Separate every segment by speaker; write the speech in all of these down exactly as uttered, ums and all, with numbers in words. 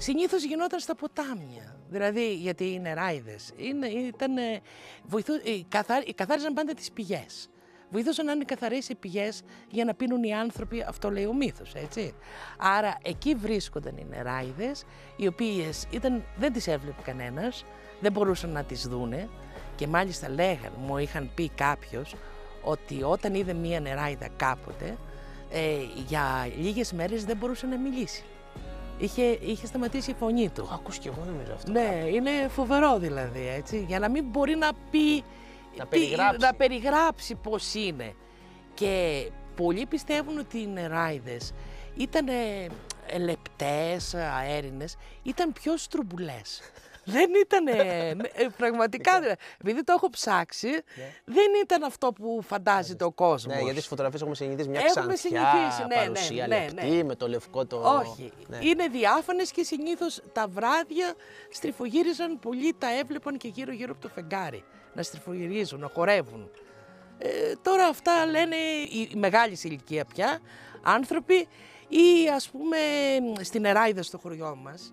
Speaker 1: Συνήθως γινόταν στα ποτάμια, δηλαδή γιατί οι νεράιδες είναι, ήταν, βοηθού, καθάρι, καθάριζαν πάντα τις πηγές. Βοηθούσαν να είναι καθαρές οι πηγές για να πίνουν οι άνθρωποι, αυτό λέει ο μύθος, έτσι. Άρα εκεί βρίσκονταν οι νεράιδες, οι οποίες ήταν, δεν τις έβλεπε κανένας, δεν μπορούσαν να τις δούνε και μάλιστα λέγαν, μου είχαν πει κάποιος, ότι όταν είδε μία νεράιδα κάποτε, ε, για λίγες μέρες δεν μπορούσε να μιλήσει. Είχε, είχε σταματήσει η φωνή του.
Speaker 2: Ακούς και εγώ νομίζω αυτό.
Speaker 1: Ναι,
Speaker 2: κάποιο.
Speaker 1: είναι φοβερό δηλαδή, έτσι, για να μην μπορεί να πει,
Speaker 2: να περιγράψει.
Speaker 1: να περιγράψει πώς είναι. Και πολλοί πιστεύουν ότι οι νεράιδες ήταν λεπτές, αέρινες, ήταν πιο στρουμπουλές. Δεν ήταν πραγματικά, επειδή το έχω ψάξει, ναι. δεν ήταν αυτό που φαντάζεται ο κόσμος.
Speaker 2: Ναι, γιατί στις φωτογραφίες έχουμε συνηθίσει μια
Speaker 1: έχουμε
Speaker 2: ξανθιά,
Speaker 1: ναι,
Speaker 2: παρουσία
Speaker 1: ναι,
Speaker 2: λεπτή,
Speaker 1: ναι.
Speaker 2: με το λευκό το...
Speaker 1: Όχι,
Speaker 2: ναι.
Speaker 1: είναι διάφανες και συνήθως τα βράδια στριφογύριζαν, πολλοί τα έβλεπαν και γύρω γύρω από το φεγγάρι, να στριφογυρίζουν, να χορεύουν. Ε, τώρα αυτά λένε οι μεγάλης ηλικία πια, άνθρωποι ή ας πούμε στην Νεράιδα στο χωριό μας.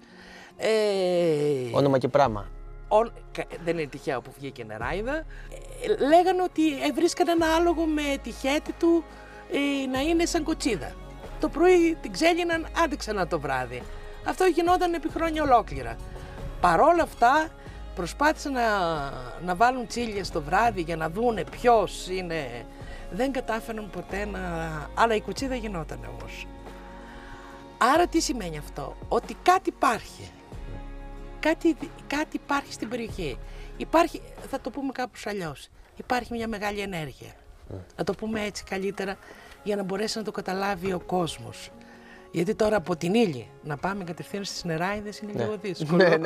Speaker 1: Ε,
Speaker 2: Όνομα και πράγμα.
Speaker 1: Ο, δεν είναι τυχαίο που βγήκε νεράιδα. Ε, λέγανε ότι ε, βρίσκαν ένα άλογο με τη χέτη του ε, να είναι σαν κοτσίδα. Το πρωί την ξέλιναν, άντε ξανά το βράδυ. Αυτό γινόταν επί χρόνια ολόκληρα. Παρόλα αυτά προσπάθησαν να, να βάλουν τσίλια στο βράδυ για να δούνε ποιος είναι. Δεν κατάφεραν ποτέ να... Αλλά η κοτσίδα γινόταν όμως. Άρα τι σημαίνει αυτό? Ότι κάτι υπάρχει. Κάτι, κάτι υπάρχει στην περιοχή. Υπάρχει, θα το πούμε κάπως αλλιώς, υπάρχει μια μεγάλη ενέργεια. Mm. Να το πούμε έτσι καλύτερα για να μπορέσει να το καταλάβει ο κόσμος. Γιατί τώρα από την Ήλη να πάμε κατευθείαν στις Νεράιδες είναι
Speaker 2: ναι.
Speaker 1: λίγο δύσκολο.
Speaker 2: Ναι, ναι.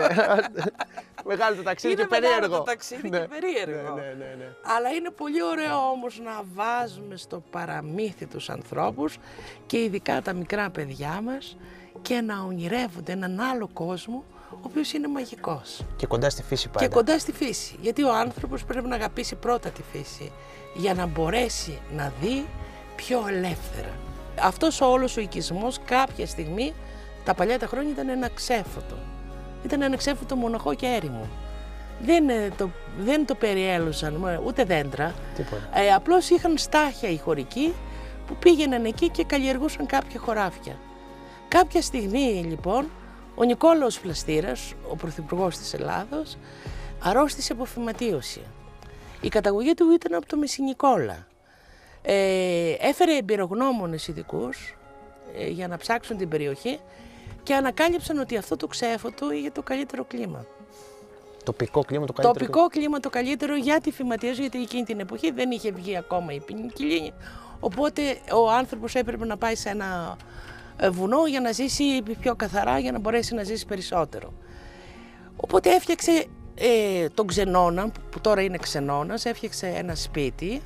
Speaker 2: Μεγάλο το ταξίδι
Speaker 1: είναι
Speaker 2: και περίεργο.
Speaker 1: Είναι το ταξίδι
Speaker 2: ναι.
Speaker 1: και περίεργο.
Speaker 2: Ναι, ναι, ναι, ναι.
Speaker 1: Αλλά είναι πολύ ωραίο όμως να βάζουμε στο παραμύθι τους ανθρώπους και ειδικά τα μικρά παιδιά μας και να ονειρεύονται έναν άλλο κόσμο ο οποίος είναι μαγικός.
Speaker 2: Και κοντά στη φύση πάντα.
Speaker 1: Και κοντά στη φύση. Γιατί ο άνθρωπος πρέπει να αγαπήσει πρώτα τη φύση για να μπορέσει να δει πιο ελεύθερα. Αυτός ο όλος ο οικισμός κάποια στιγμή, τα παλιά τα χρόνια, ήταν ένα ξέφωτο. Ήταν ένα ξέφωτο μοναχό και έρημο. Δεν το, δεν το περιέλουσαν ούτε δέντρα. Ε, απλώς είχαν στάχια οι χωρικοί που πήγαιναν εκεί και καλλιεργούσαν κάποια χωράφια. Κάποια στιγμή λοιπόν ο Νικόλαος Φλαστήρας, ο πρωθυπουργός της Ελλάδος, αρρώστησε από φυματίωση. Η καταγωγή του ήταν από το Μεσσηνικόλα. Ε, έφερε εμπειρογνώμονες ειδικούς ε, για να ψάξουν την περιοχή και ανακάλυψαν ότι αυτό το ξέφωτο είχε το καλύτερο κλίμα.
Speaker 2: Τοπικό κλίμα το καλύτερο.
Speaker 1: Τοπικό κλίμα το καλύτερο για τη φυματίωση, γιατί εκείνη την εποχή δεν είχε βγει ακόμα η πενικυλίνη, οπότε ο άνθρωπος έπρεπε να πάει σε ένα βουνό για να ζήσει πιο καθαρά, για να μπορέσει να ζήσει περισσότερο. Οπότε έφτιαξε ε, τον Ξενώνα, που τώρα είναι Ξενώνας, έφτιαξε ένα σπίτι,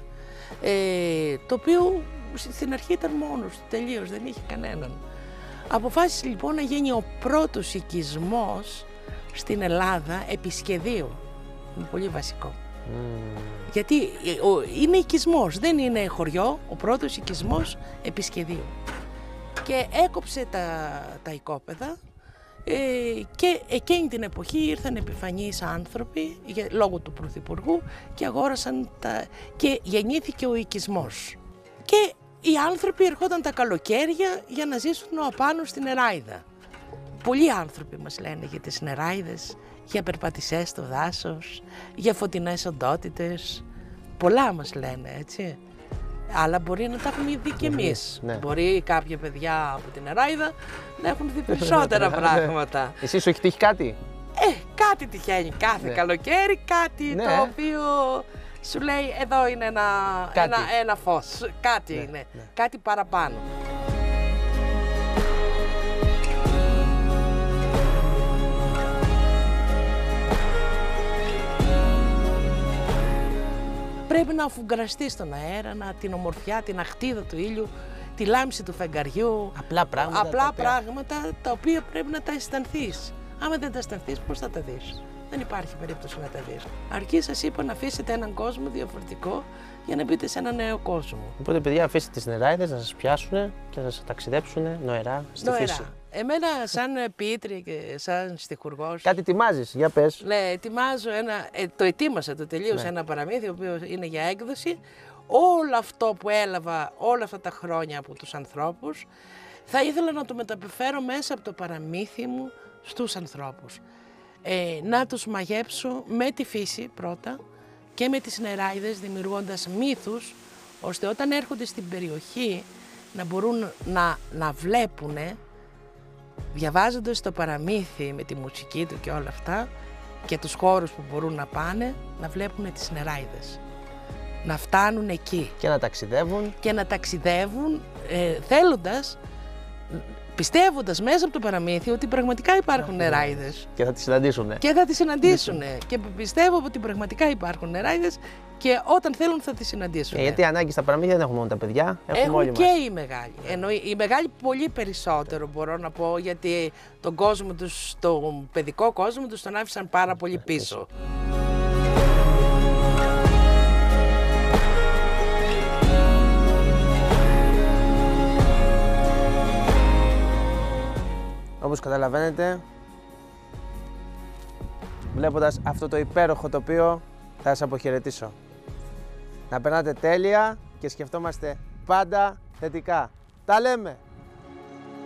Speaker 1: ε, το οποίο στην αρχή ήταν μόνος του, τελείως, δεν είχε κανέναν. Αποφάσισε λοιπόν να γίνει ο πρώτος οικισμός στην Ελλάδα επί σχεδίου. Είναι πολύ βασικό. Mm. Γιατί είναι οικισμός, δεν είναι χωριό, ο πρώτος οικισμός επί σχεδίου. Και έκοψε τα, τα οικόπεδα ε, και εκείνη την εποχή ήρθαν επιφανείς άνθρωποι για, λόγω του Πρωθυπουργού και αγόρασαν τα, και γεννήθηκε ο οικισμός. Και οι άνθρωποι ερχόταν τα καλοκαίρια για να ζήσουν απάνω στην Νεράιδα. Πολλοί άνθρωποι μας λένε για τις Νεράιδες, για περπατησές στο δάσος, για φωτεινές οντότητες. Πολλά μας λένε, έτσι. Αλλά μπορεί να τα έχουμε δει και εμείς. Ναι. Μπορεί κάποια παιδιά από την Νεράιδα να έχουν δει περισσότερα πράγματα.
Speaker 2: Εσύ σου έχει τύχει κάτι?
Speaker 1: Ε, κάτι τυχαίνει κάθε ναι. καλοκαίρι, κάτι ναι. το οποίο σου λέει εδώ είναι ένα, ένα, ένα φως. Κάτι ναι. είναι, ναι. κάτι παραπάνω. Πρέπει να αφουγκραστεί στον αέρα, να, την ομορφιά, την αχτίδα του ήλιου, τη λάμψη του φεγγαριού.
Speaker 2: Απλά πράγματα.
Speaker 1: Απλά
Speaker 2: τα
Speaker 1: πράγματα τα οποία πρέπει να τα αισθανθείς. Άμα δεν τα αισθανθείς, πώς θα τα δεις? Δεν υπάρχει περίπτωση να τα δεις. Αρκεί σας είπα να αφήσετε έναν κόσμο διαφορετικό για να μπείτε σε έναν νέο κόσμο.
Speaker 2: Οπότε, παιδιά, αφήστε τις Νεράιδες να σας πιάσουν και να σας ταξιδέψουν νοερά στη
Speaker 1: νοερά.
Speaker 2: φύση.
Speaker 1: Εμένα σαν ποιήτρια και σαν στιχουργός,
Speaker 2: Κάτι ετοιμάζεις, για πες.
Speaker 1: ναι, ετοιμάζω ένα, ε, το ετοίμασα, το τελείωσα,
Speaker 2: Ναι.
Speaker 1: ένα παραμύθι, το οποίο είναι για έκδοση. Όλο αυτό που έλαβα όλα αυτά τα χρόνια από τους ανθρώπους, θα ήθελα να το μεταπεφέρω μέσα από το παραμύθι μου στους ανθρώπους. Ε, να τους μαγέψω με τη φύση πρώτα και με τις νεράιδες, δημιουργώντας μύθους, ώστε όταν έρχονται στην περιοχή να μπορούν να, να βλέπουν, διαβάζοντας το παραμύθι με τη μουσική του και όλα αυτά και τους χώρους που μπορούν να πάνε, να βλέπουν τις νεράιδες, να φτάνουν εκεί
Speaker 2: Και να ταξιδεύουν.
Speaker 1: και να ταξιδεύουν ε, θέλοντας, πιστεύοντας μέσα από το παραμύθι ότι πραγματικά υπάρχουν νεράιδες
Speaker 2: Και θα τις συναντήσουν.
Speaker 1: και θα τις συναντήσουν. Και πιστεύω ότι πραγματικά υπάρχουν νεράιδες και όταν θέλουν θα τις συναντήσουν.
Speaker 2: Ε, γιατί ανάγκη στα παραμύθια δεν έχουμε μόνο τα παιδιά, έχουμε
Speaker 1: Έχουν
Speaker 2: όλοι
Speaker 1: και
Speaker 2: μας.
Speaker 1: οι μεγάλοι. Ενώ οι μεγάλοι πολύ περισσότερο μπορώ να πω, γιατί τον κόσμο τους, τον παιδικό κόσμο τους τον άφησαν πάρα πολύ πίσω.
Speaker 2: Όπως καταλαβαίνετε, βλέποντας αυτό το υπέροχο τοπίο, θα σας αποχαιρετήσω. Να περνάτε τέλεια και σκεφτόμαστε πάντα θετικά. Τα λέμε!